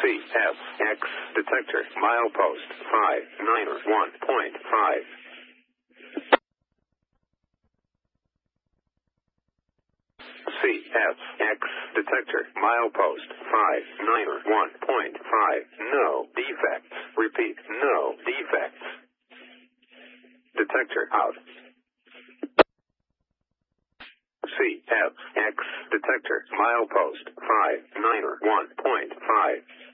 CFX detector milepost 591.5. CFX detector milepost 591.5. No defects. Repeat, no defects. Detector out. CFX detector milepost 591.5.